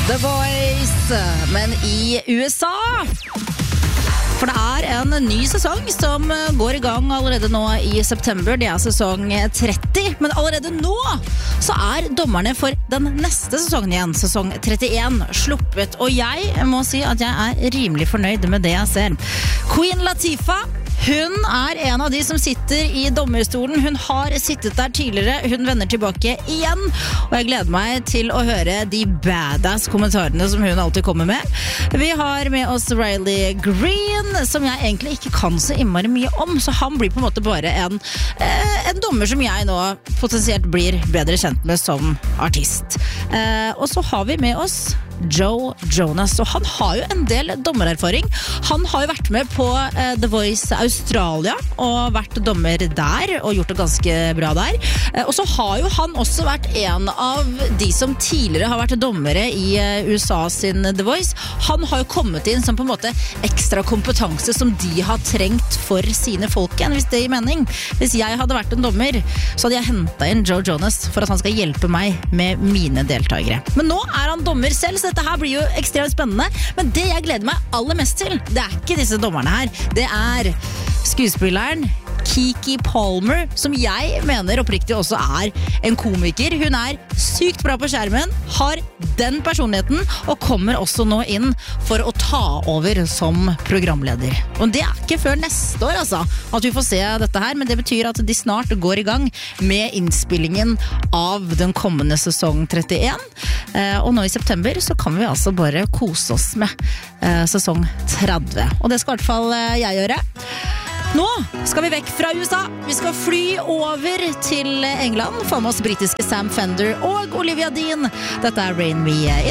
The Voice, men i USA. For det en ny sesong som går i gang allerede nå i september. Det sesong 30, men allerede nå så dommerne for den neste sesongen igjen, sesong 31, sluppet. Og jeg må si at jeg rimelig fornøyd med det jeg ser. Queen Latifah, hun en av de som sitter i dommerstolen. Hun har sittet der tidligere, hun vender tilbake igjen. Og jeg gleder meg til å høre de badass kommentarene som hun alltid kommer med. Vi har med oss Riley Green, som jeg egentlig ikke kan så innmari mye om. Så han blir på en måte bare en dommer som jeg nå potensielt blir bedre kjent med som artist. Og så har vi med oss Joe Jonas, og han har jo en del dommererfaring. Han har jo vært med på The Voice Australia og vært dommer der og gjort det ganske bra der. Og så har jo han også vært en av de som tidligere har vært dommere i USA sin The Voice. Han har jo kommet inn som på en måte ekstra kompetanse som de har trengt for sine folk igjen, hvis det gir mening. Hvis jeg hadde vært en dommer, så hadde jeg hentet inn Joe Jonas for at han skal hjelpe meg med mine deltakere. Men nå han dommer selv, så dette her blir jo ekstremt spennende. Men det jeg gleder meg aller mest til, det ikke disse dommerne her. Det skuespilleren Keke Palmer, som jeg mener oppriktig også en komiker. Hun sykt bra på skjermen, har den personligheten, og kommer også nå inn for å ta over som programleder. Og det ikke før neste år, altså, at vi får se dette her, men det betyr at de snart går i gang med innspillingen av den kommende sesong 31. Og nå i september så kan vi altså bare kose oss med sesong 30. Og det skal i hvert fall jeg gjøre. Nå skal vi vekk fra USA. Vi skal fly over til England. Få med oss britiske Sam Fender og Olivia Dean. Dette Rain Me In.